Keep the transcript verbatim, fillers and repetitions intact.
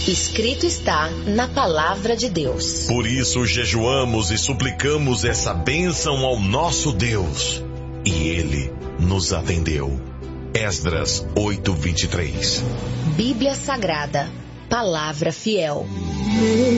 Escrito está na Palavra de Deus. Por isso jejuamos e suplicamos essa bênção ao nosso Deus. E Ele nos atendeu. Esdras oito, vinte e três. Bíblia Sagrada, Palavra Fiel.